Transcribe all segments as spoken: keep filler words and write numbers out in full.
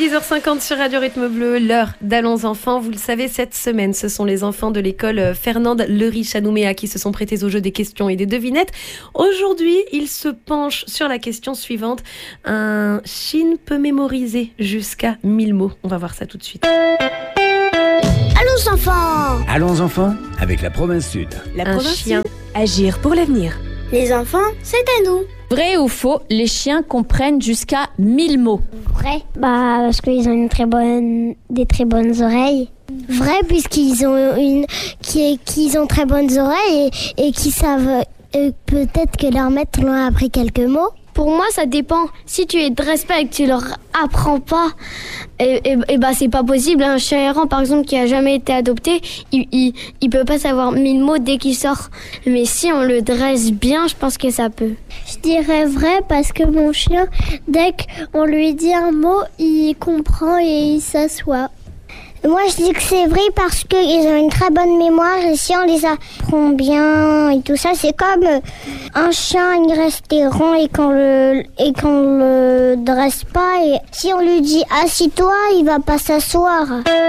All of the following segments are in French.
dix heures cinquante sur Radio Rythme Bleu, l'heure d'Allons Enfants. Vous le savez, cette semaine, ce sont les enfants de l'école Fernande Le-Riche à Nouméa qui se sont prêtés au jeu des questions et des devinettes. Aujourd'hui, ils se penchent sur la question suivante. Un chine peut mémoriser jusqu'à mille mots. On va voir ça tout de suite. Allons enfants! Allons enfants, avec la province Sud. La Un province chien. Sud, agir pour l'avenir. Les enfants, c'est à nous. Vrai ou faux, les chiens comprennent jusqu'à mille mots. Vrai. Bah, parce qu'ils ont une très bonne, des très bonnes oreilles. Vrai, puisqu'ils ont une, qui, qu'ils ont très bonnes oreilles et, et qui savent euh, peut-être que leur maître leur a appris quelques mots. Pour moi, ça dépend. Si tu les dresses pas et que tu leur apprends pas, et, et, et bah c'est pas possible. Un chien errant, par exemple, qui a jamais été adopté, il, il, il peut pas savoir mille mots dès qu'il sort. Mais si on le dresse bien, je pense que ça peut. Je dirais vrai parce que mon chien, dès qu'on lui dit un mot, il comprend et il s'assoit. Moi, je dis que c'est vrai parce qu'ils ont une très bonne mémoire et si on les apprend bien et tout ça, c'est comme un chien, il reste errant et qu'on le, et qu'on le dresse pas. Et si on lui dit « assis-toi », il va pas s'asseoir.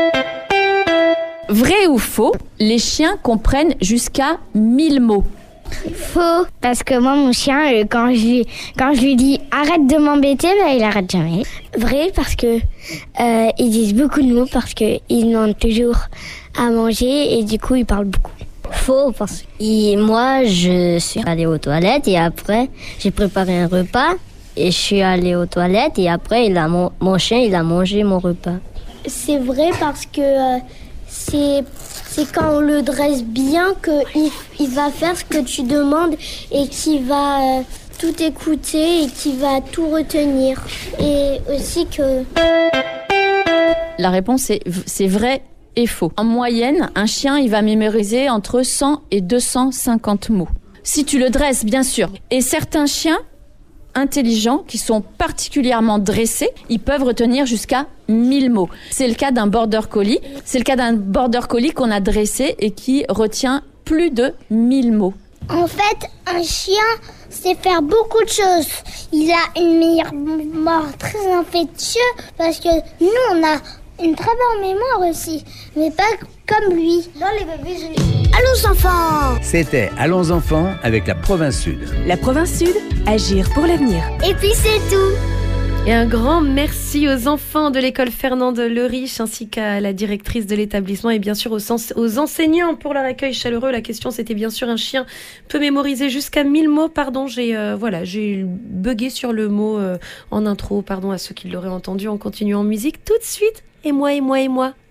Vrai ou faux, les chiens comprennent jusqu'à mille mots. Faux, parce que moi, mon chien, euh, quand je lui, quand je lui dis arrête de m'embêter, bah, il arrête jamais. Vrai, parce que euh, ils disent beaucoup de mots, parce qu'ils demandent toujours à manger et du coup, ils parlent beaucoup. Faux, parce que moi, je suis allée aux toilettes et après, j'ai préparé un repas et je suis allée aux toilettes et après, il a, mon, mon chien, il a mangé mon repas. C'est vrai parce que euh, c'est, c'est quand on le dresse bien qu'il il va faire ce que tu demandes et qu'il va euh, tout écouter et qu'il va tout retenir. Et aussi que... La réponse est, c'est vrai et faux. En moyenne, un chien, il va mémoriser entre cent et deux cent cinquante mots. Si tu le dresses, bien sûr. Et certains chiens intelligents, qui sont particulièrement dressés, ils peuvent retenir jusqu'à mille mots. C'est le cas d'un border collie. C'est le cas d'un border collie qu'on a dressé et qui retient plus de mille mots. En fait, un chien sait faire beaucoup de choses. Il a une mémoire très infectieuse parce que nous, on a une très bonne mémoire aussi, mais pas comme lui. Dans les bébés, je... Allons enfants! C'était Allons enfants, avec la province Sud. La province Sud, agir pour l'avenir. Et puis c'est tout. Et un grand merci aux enfants de l'école Fernande Le-Riche ainsi qu'à la directrice de l'établissement et bien sûr aux, sens- aux enseignants pour leur accueil chaleureux. La question c'était bien sûr un chien peut mémoriser jusqu'à mille mots. Pardon, j'ai euh, voilà, j'ai bugué sur le mot euh, en intro. Pardon à ceux qui l'auraient entendu. On continue en musique tout de suite. Et moi, et moi, et moi.